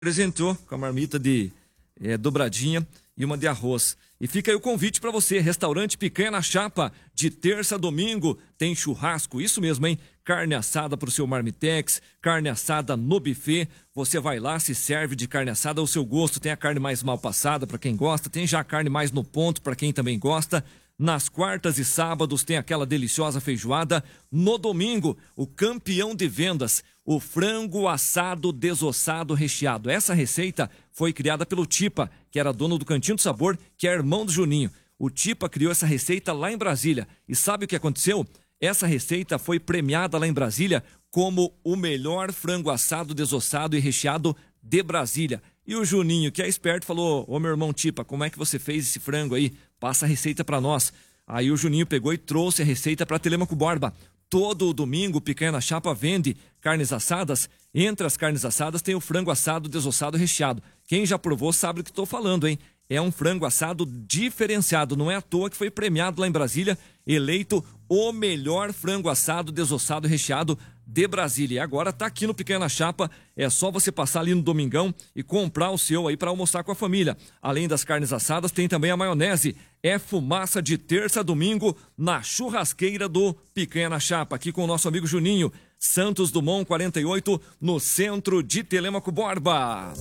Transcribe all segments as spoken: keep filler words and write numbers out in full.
Apresentou com a marmita de é, dobradinha e uma de arroz. E fica aí o convite para você, restaurante Picanha na Chapa, de terça a domingo, tem churrasco, isso mesmo, hein? Carne assada pro seu marmitex, carne assada no buffet, você vai lá, se serve de carne assada ao seu gosto, tem a carne mais mal passada para quem gosta, tem já a carne mais no ponto para quem também gosta. Nas quartas e sábados tem aquela deliciosa feijoada. No domingo, o campeão de vendas, o frango assado desossado recheado. Essa receita foi criada pelo Tipa, que era dono do Cantinho do Sabor, que é irmão do Juninho. O Tipa criou essa receita lá em Brasília. E sabe o que aconteceu? Essa receita foi premiada lá em Brasília como o melhor frango assado desossado e recheado de Brasília. E o Juninho, que é esperto, falou: ô meu irmão Tipa, como é que você fez esse frango aí? Passa a receita pra nós. Aí o Juninho pegou e trouxe a receita pra Telêmaco Borba. Todo domingo, Picanha na Chapa vende carnes assadas. Entre as carnes assadas tem o frango assado desossado recheado. Quem já provou sabe do que estou falando, hein? É um frango assado diferenciado. Não é à toa que foi premiado lá em Brasília, eleito o melhor frango assado desossado recheado de Brasília. E agora tá aqui no Picanha na Chapa. É só você passar ali no domingão e comprar o seu aí para almoçar com a família. Além das carnes assadas, tem também a maionese. É fumaça de terça a domingo na churrasqueira do Picanha na Chapa, aqui com o nosso amigo Juninho. Santos Dumont quarenta e oito, no centro de Telêmaco Borba.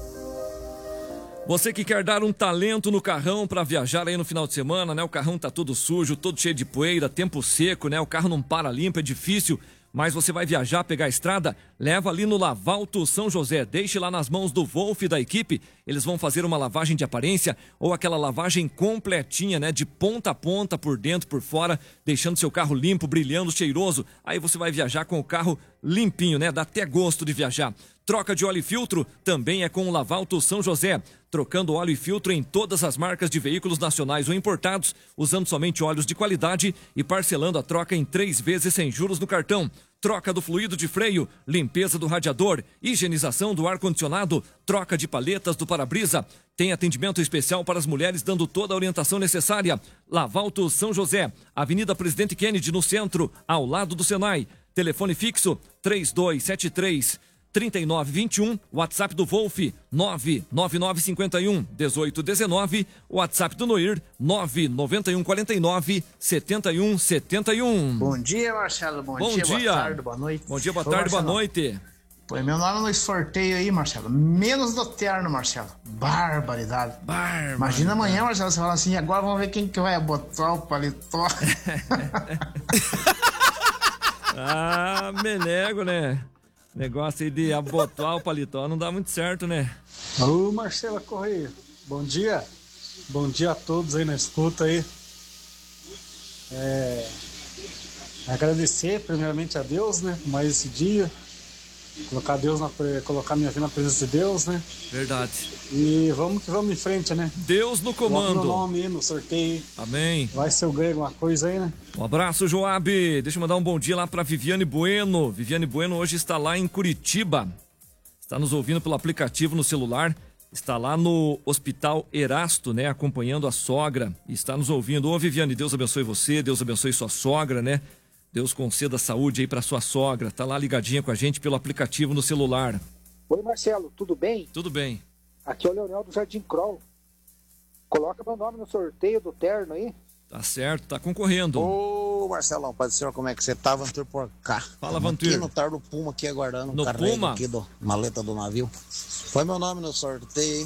Você que quer dar um talento no carrão para viajar aí no final de semana, né? O carrão tá todo sujo, todo cheio de poeira, tempo seco, né? O carro não para limpo, é difícil. Mas você vai viajar, pegar a estrada, leva ali no Lavalto São José, deixe lá nas mãos do Wolf e da equipe, eles vão fazer uma lavagem de aparência ou aquela lavagem completinha, né, de ponta a ponta, por dentro, por fora, deixando seu carro limpo, brilhando, cheiroso. Aí você vai viajar com o carro limpinho, né, dá até gosto de viajar. Troca de óleo e filtro também é com o Lavalto São José, trocando óleo e filtro em todas as marcas de veículos nacionais ou importados, usando somente óleos de qualidade e parcelando a troca em três vezes sem juros no cartão. Troca do fluido de freio, limpeza do radiador, higienização do ar-condicionado, troca de paletas do para-brisa. Tem atendimento especial para as mulheres, dando toda a orientação necessária. Lavalto São José, Avenida Presidente Kennedy, no centro, ao lado do Senai. Telefone fixo três dois sete três, trinta e nove vinte e um, WhatsApp do Wolf nove nove nove cinco um, dezoito dezenove, WhatsApp do Noir nove nove um quatro nove, sete um sete um. Bom dia, Marcelo. Bom, Bom dia, dia, boa tarde, boa noite. Bom dia, boa Ô, tarde, boa Marcelo, noite. Põe meu nome no sorteio aí, Marcelo. Menos do terno, Marcelo. Barbaridade. Barbaridade. Imagina amanhã, Marcelo, você fala assim: agora vamos ver quem que vai botar o paletó. Ah, me nego, né? Negócio aí de abotoar o paletó não dá muito certo, né? Alô, Marcela Correia. Bom dia. Bom dia a todos aí na escuta aí. É... Agradecer primeiramente a Deus, né? Por mais esse dia. Colocar Deus na... Colocar minha vida na presença de Deus, né? Verdade. E vamos que vamos em frente, né? Deus no comando. Coloca meu nome aí no sorteio. Amém. Vai ser eu ganho alguma coisa aí, né? Um abraço, Joab. Deixa eu mandar um bom dia lá para Viviane Bueno. Viviane Bueno hoje está lá em Curitiba. Está nos ouvindo pelo aplicativo no celular. Está lá no Hospital Erasto, né? Acompanhando a sogra. E está nos ouvindo. Ô, Viviane, Deus abençoe você. Deus abençoe sua sogra, né? Deus conceda saúde aí para sua sogra. Tá lá ligadinha com a gente pelo aplicativo no celular. Oi, Marcelo, tudo bem? Tudo bem. Aqui é o Leonel do Jardim Kroll. Coloca meu nome no sorteio do terno aí. Tá certo, tá concorrendo. Ô, Marcelão, Pai do Senhor, como é que você tá, Vantur, por cá? Fala, Tamo Vantur. aqui no tar do Puma, aqui aguardando No o carrego Puma? aqui do maleta do navio. Foi meu nome no sorteio, hein?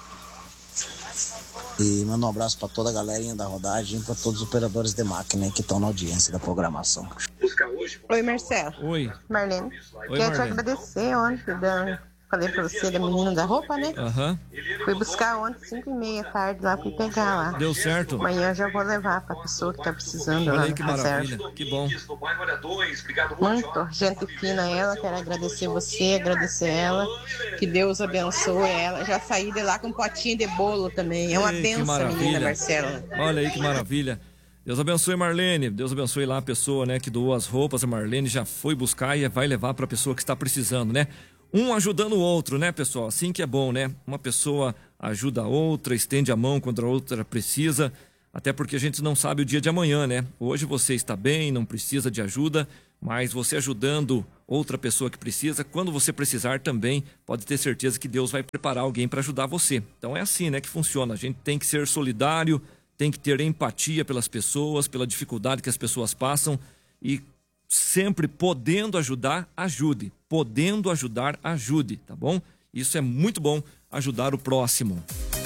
E manda um abraço pra toda a galerinha da rodagem, pra todos os operadores de máquina aí que estão na audiência da programação. Oi, Marcelo. Oi. Marlene. Oi, Quero te Marlene. agradecer ontem. Da... Falei pra você da menina da roupa, né? Aham. Fui buscar ontem, cinco e meia da tarde lá, fui pegar lá. Deu certo. Amanhã eu já vou levar pra pessoa que tá precisando Olha lá aí no que reserva. maravilha. Que bom. Muito gente fina ela, quero agradecer você, agradecer ela. Que Deus abençoe ela. Já saí de lá com um potinho de bolo também. É uma Ei, que benção, maravilha. menina Marcela. Olha aí que maravilha. Deus abençoe Marlene. Deus abençoe lá a pessoa, né, que doou as roupas. A Marlene já foi buscar e vai levar para a pessoa que está precisando, né? Um ajudando o outro, né, pessoal? Assim que é bom, né? Uma pessoa ajuda a outra, estende a mão quando a outra precisa. Até porque a gente não sabe o dia de amanhã, né? Hoje você está bem, não precisa de ajuda, mas você ajudando outra pessoa que precisa, quando você precisar também, pode ter certeza que Deus vai preparar alguém para ajudar você. Então é assim, né, que funciona. A gente tem que ser solidário, tem que ter empatia pelas pessoas, pela dificuldade que as pessoas passam e sempre podendo ajudar, ajude. Podendo ajudar, ajude, tá bom? Isso é muito bom, ajudar o próximo.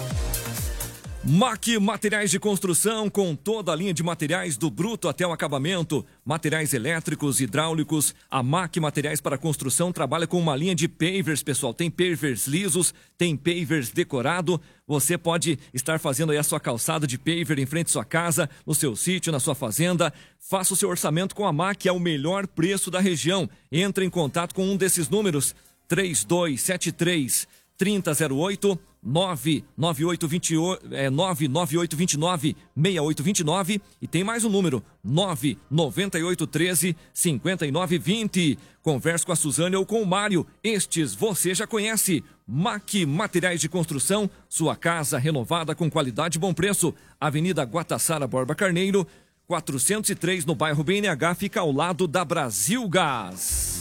M A C Materiais de Construção, com toda a linha de materiais do bruto até o acabamento, materiais elétricos, hidráulicos. A M A C Materiais para Construção trabalha com uma linha de pavers, pessoal. Tem pavers lisos, tem pavers decorado. Você pode estar fazendo aí a sua calçada de paver em frente à sua casa, no seu sítio, na sua fazenda. Faça o seu orçamento com a M A C, é o melhor preço da região. Entre em contato com um desses números, três dois sete três, três zero zero oito, nove nove oito dois oito, é, nove nove oito dois nove, seis oito dois nove e tem mais um número, nove nove oito um três, cinco nove dois zero. Converse com a Suzane ou com o Mário, estes você já conhece. M A C Materiais de Construção, sua casa renovada com qualidade e bom preço. Avenida Guatassara Borba Carneiro, quatrocentos e três, no bairro B N H, fica ao lado da Brasil Gás.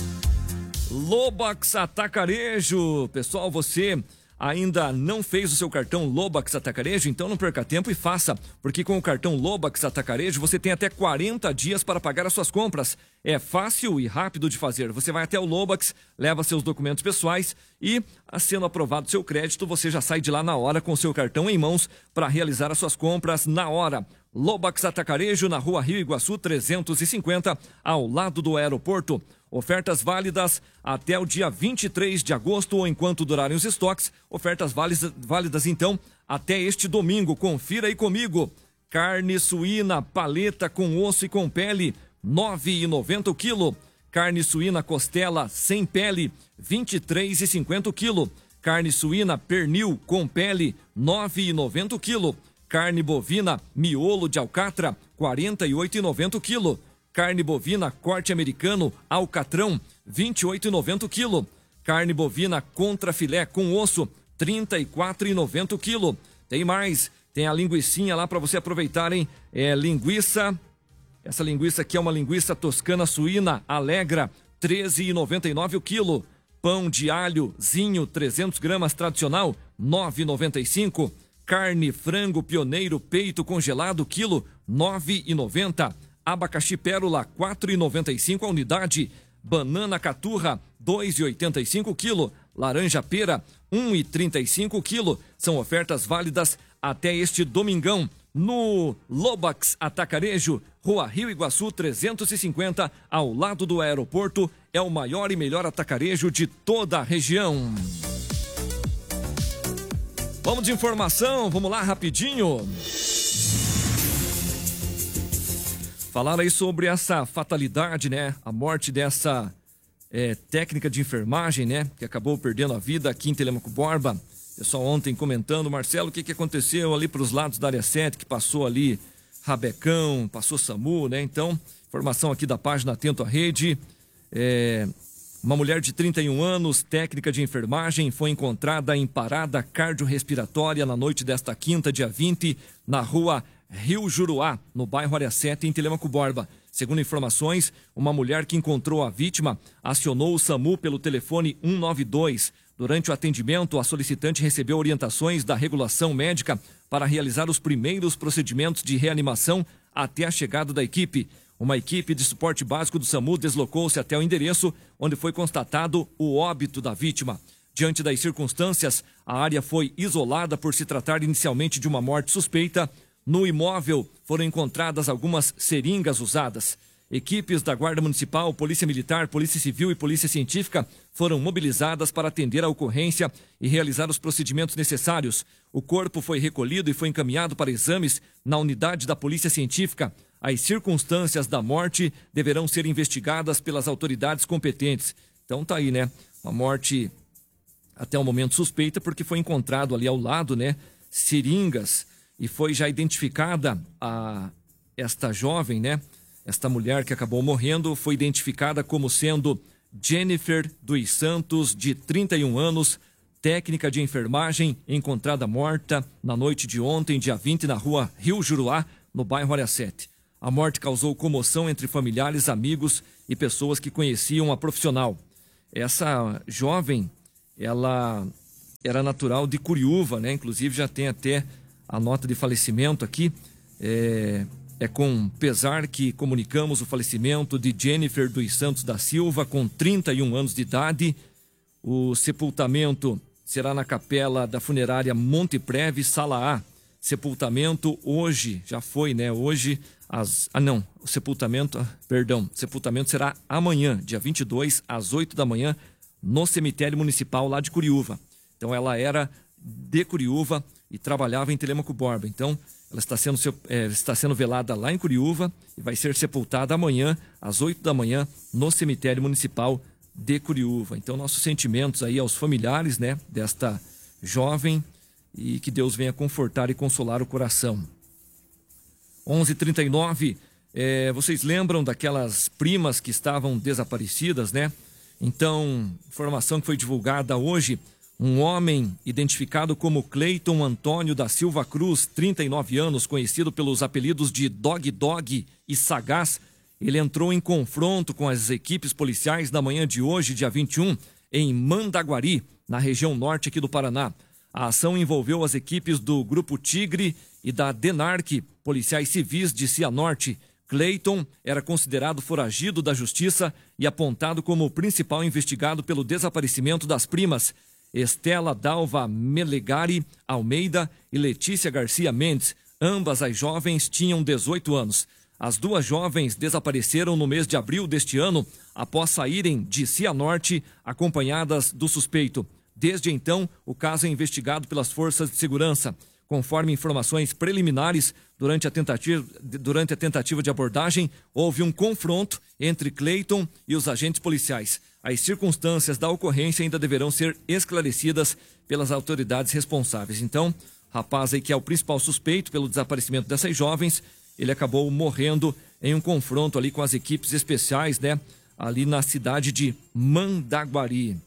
Lobax Atacarejo, pessoal, você ainda não fez o seu cartão Lobax Atacarejo? Então não perca tempo e faça, porque com o cartão Lobax Atacarejo você tem até quarenta dias para pagar as suas compras. É fácil e rápido de fazer. Você vai até o Lobax, leva seus documentos pessoais e, sendo aprovado seu crédito, você já sai de lá na hora com o seu cartão em mãos para realizar as suas compras na hora. Lobax Atacarejo, na Rua Rio Iguaçu trezentos e cinquenta, ao lado do aeroporto. Ofertas válidas até o dia vinte e três de agosto ou enquanto durarem os estoques. Ofertas válidas, válidas então até este domingo. Confira aí comigo. Carne suína, paleta com osso e com pele, nove reais e noventa centavos o quilo. Carne suína costela sem pele, vinte e três reais e cinquenta centavos o quilo. Carne suína pernil com pele, nove reais e noventa centavos o quilo. Carne bovina miolo de alcatra, quarenta e oito reais e noventa centavos o quilo. Carne bovina corte americano alcatrão, vinte e oito reais e noventa centavos o quilo. Carne bovina contra filé com osso, trinta e quatro reais e noventa centavos o quilo. Tem mais, tem a linguicinha lá para você aproveitar, hein? É linguiça, essa linguiça aqui é uma linguiça toscana suína Alegra, treze reais e noventa e nove centavos o quilo. Pão de alhozinho, trezentos gramas tradicional, nove reais e noventa e cinco centavos. Carne frango pioneiro peito congelado, quilo, nove reais e noventa centavos. Abacaxi pérola, quatro reais e noventa e cinco centavos a unidade. Banana caturra, dois reais e oitenta e cinco centavos o quilo. Laranja pera, um real e trinta e cinco centavos o quilo. São ofertas válidas até este domingão no Lobax Atacarejo, Rua Rio Iguaçu trezentos e cinquenta, ao lado do aeroporto. É o maior e melhor atacarejo de toda a região. Vamos de informação, vamos lá rapidinho. Falar aí sobre essa fatalidade, né? A morte dessa é, técnica de enfermagem, né? Que acabou perdendo a vida aqui em Telêmaco Borba. Pessoal ontem comentando, Marcelo, o que, que aconteceu ali para os lados da área sete, que passou ali Rabecão, passou SAMU, né? Então, informação aqui da página Atento à Rede. É, uma mulher de trinta e um anos, técnica de enfermagem, foi encontrada em parada cardiorrespiratória na noite desta quinta, dia vinte, na rua Rio Juruá, no bairro Área sete, em Telêmaco Borba. Segundo informações, uma mulher que encontrou a vítima acionou o SAMU pelo telefone um nove dois. Durante o atendimento, a solicitante recebeu orientações da regulação médica para realizar os primeiros procedimentos de reanimação até a chegada da equipe. Uma equipe de suporte básico do SAMU deslocou-se até o endereço, onde foi constatado o óbito da vítima. Diante das circunstâncias, a área foi isolada por se tratar inicialmente de uma morte suspeita. No imóvel foram encontradas algumas seringas usadas. Equipes da Guarda Municipal, Polícia Militar, Polícia Civil e Polícia Científica foram mobilizadas para atender a ocorrência e realizar os procedimentos necessários. O corpo foi recolhido e foi encaminhado para exames na unidade da Polícia Científica. As circunstâncias da morte deverão ser investigadas pelas autoridades competentes. Então tá aí, né? Uma morte até o momento suspeita, porque foi encontrado ali ao lado, né? Seringas. E foi já identificada a esta jovem, né? Esta mulher que acabou morrendo foi identificada como sendo Jennifer dos Santos, de trinta e um anos, técnica de enfermagem, encontrada morta na noite de ontem, dia vinte, na rua Rio Juruá, no bairro Área sete. A morte causou comoção entre familiares, amigos e pessoas que conheciam a profissional. Essa jovem, ela era natural de Curiúva, né? Inclusive já tem até a nota de falecimento aqui. É, é com pesar que comunicamos o falecimento de Jennifer dos Santos da Silva, com trinta e um anos de idade. O sepultamento será na capela da funerária Monte Preve, sala A. Sepultamento hoje, já foi, né? Hoje, às... Ah, não, o sepultamento, perdão, sepultamento será amanhã, dia vinte e dois, às oito da manhã, no cemitério municipal lá de Curiúva. Então, ela era de Curiúva e trabalhava em Telêmaco Borba. Então, ela está sendo, é, está sendo velada lá em Curiúva e vai ser sepultada amanhã, às oito da manhã, no cemitério municipal de Curiúva. Então, nossos sentimentos aí aos familiares, né, desta jovem, e que Deus venha confortar e consolar o coração. onze e trinta e nove, é, vocês lembram daquelas primas que estavam desaparecidas, né? Então, informação que foi divulgada hoje, um homem identificado como Cleiton Antônio da Silva Cruz, trinta e nove anos, conhecido pelos apelidos de Dog Dog e Sagaz, ele entrou em confronto com as equipes policiais na manhã de hoje, dia vinte e um, em Mandaguari, na região norte aqui do Paraná. A ação envolveu as equipes do Grupo Tigre e da DENARC, policiais civis de Cianorte. Cleiton era considerado foragido da justiça e apontado como o principal investigado pelo desaparecimento das primas Estela Dalva Melegari Almeida e Letícia Garcia Mendes. Ambas as jovens tinham dezoito anos. As duas jovens desapareceram no mês de abril deste ano após saírem de Cianorte acompanhadas do suspeito. Desde então, o caso é investigado pelas forças de segurança. Conforme informações preliminares, durante a tentativa, durante a tentativa de abordagem, houve um confronto entre Cleiton e os agentes policiais. As circunstâncias da ocorrência ainda deverão ser esclarecidas pelas autoridades responsáveis. Então, rapaz aí que é o principal suspeito pelo desaparecimento dessas jovens, ele acabou morrendo em um confronto ali com as equipes especiais, né? Ali na cidade de Mandaguari.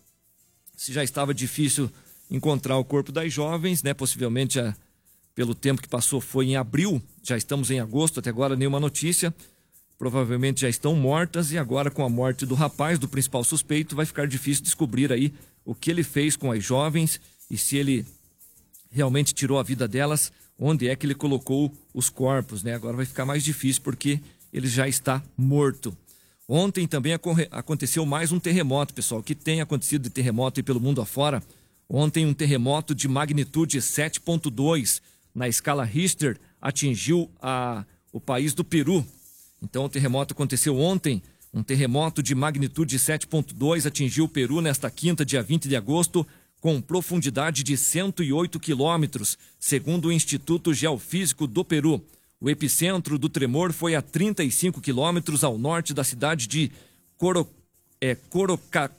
Se já estava difícil encontrar o corpo das jovens, né? Possivelmente, a, pelo tempo que passou, foi em abril. Já estamos em agosto, até agora nenhuma notícia. Provavelmente já estão mortas e agora com a morte do rapaz, do principal suspeito, vai ficar difícil descobrir aí o que ele fez com as jovens e se ele realmente tirou a vida delas, onde é que ele colocou os corpos, né? Agora vai ficar mais difícil porque ele já está morto. Ontem também aconteceu mais um terremoto, pessoal, que tem acontecido de terremoto aí pelo mundo afora. Ontem um terremoto de magnitude sete ponto dois na escala Richter atingiu a, o país do Peru. Então o terremoto aconteceu ontem, um terremoto de magnitude sete ponto dois atingiu o Peru nesta quinta, dia vinte de agosto, com profundidade de cento e oito quilômetros, segundo o Instituto Geofísico do Peru. O epicentro do tremor foi a trinta e cinco quilômetros ao norte da cidade de Coro, é, Coroca,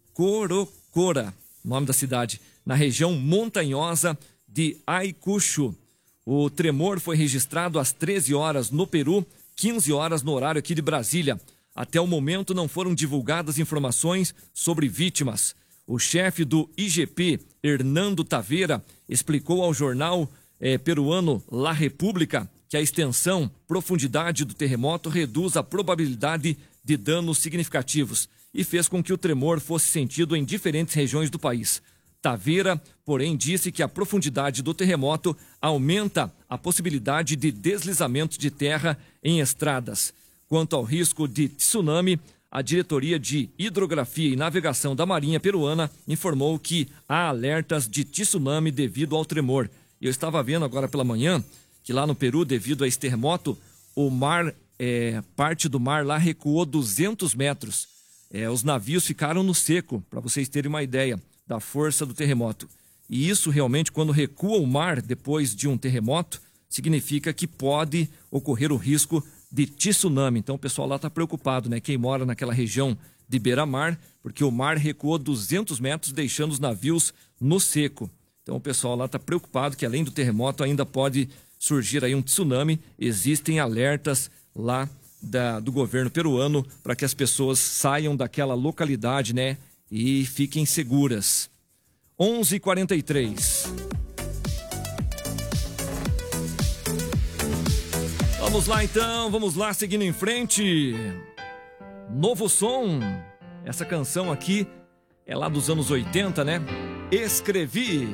Corocora, nome da cidade, na região montanhosa de Ayacucho. O tremor foi registrado às treze horas no Peru, quinze horas no horário aqui de Brasília. Até o momento não foram divulgadas informações sobre vítimas. O chefe do I G P, Hernando Taveira, explicou ao jornal eh, peruano La República que a extensão, profundidade do terremoto reduz a probabilidade de danos significativos e fez com que o tremor fosse sentido em diferentes regiões do país. Taveira, porém, disse que a profundidade do terremoto aumenta a possibilidade de deslizamento de terra em estradas. Quanto ao risco de tsunami, a Diretoria de Hidrografia e Navegação da Marinha Peruana informou que há alertas de tsunami devido ao tremor. Eu estava vendo agora pela manhã que lá no Peru, devido a esse terremoto, o mar, é, parte do mar lá recuou duzentos metros. É, os navios ficaram no seco, para vocês terem uma ideia da força do terremoto. E isso realmente, quando recua o mar depois de um terremoto, significa que pode ocorrer o risco de tsunami. Então o pessoal lá está preocupado, né? Quem mora naquela região de beira-mar, porque o mar recuou duzentos metros, deixando os navios no seco. Então o pessoal lá está preocupado que além do terremoto ainda pode surgir aí um tsunami. Existem alertas lá da, do governo peruano para que as pessoas saiam daquela localidade, né? E fiquem seguras. onze e quarenta e três. Vamos lá então, vamos lá, seguindo em frente. Novo som. Essa canção aqui é lá dos anos oitenta, né? Escrevi.